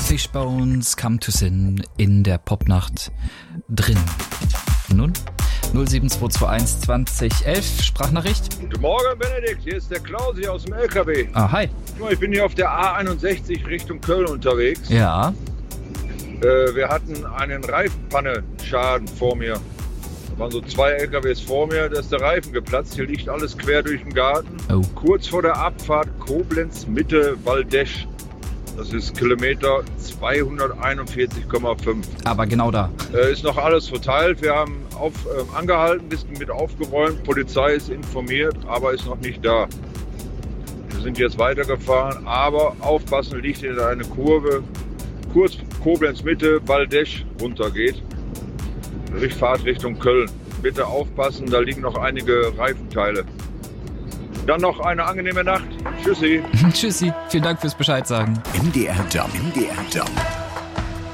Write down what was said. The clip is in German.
Fishbones Come to Sin in der Popnacht drin. Nun 07221 2011 Sprachnachricht. Guten Morgen, Benedikt. Hier ist der Klausi aus dem LKW. Ah, hi. Ich bin hier auf der A61 Richtung Köln unterwegs. Ja. Wir hatten einen Reifenpannenschaden vor mir. Da waren so 2 LKWs vor mir, da ist der Reifen geplatzt. Hier liegt alles quer durch den Garten. Oh. Kurz vor der Abfahrt Koblenz Mitte Waldesch. Das ist Kilometer 241,5. Aber genau da. Ist noch alles verteilt. Wir haben angehalten, bisschen mit aufgeräumt. Polizei ist informiert, aber ist noch nicht da. Wir sind jetzt weitergefahren, aber aufpassen, liegt in eine Kurve. Kurz Koblenz Mitte, Waldesch runtergeht. Fahrt Richtung Köln. Bitte aufpassen, da liegen noch einige Reifenteile. Dann noch eine angenehme Nacht. Tschüssi. Tschüssi. Vielen Dank fürs Bescheid sagen. MDR Jump.